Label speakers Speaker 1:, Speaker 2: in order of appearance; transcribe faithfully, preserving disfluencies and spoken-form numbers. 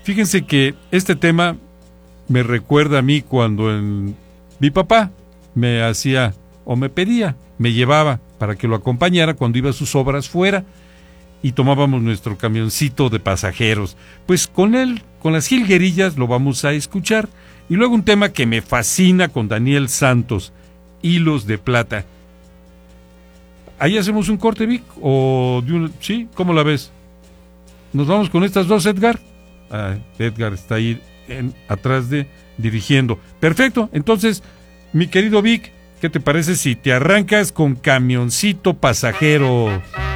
Speaker 1: Fíjense que este tema me recuerda a mí cuando en, mi papá me hacía o me pedía, me llevaba para que lo acompañara cuando iba a sus obras fuera y tomábamos nuestro camioncito de pasajeros. Pues con él, con las jilguerillas, lo vamos a escuchar. Y luego un tema que me fascina con Daniel Santos, Hilos de Plata. ¿Ahí hacemos un corte, Vic? ¿O de un... sí? ¿Cómo la ves? ¿Nos vamos con estas dos, Edgar? Ah, Edgar está ahí en, atrás de dirigiendo. Perfecto, entonces, mi querido Vic, ¿qué te parece si te arrancas con Camioncito Pasajero?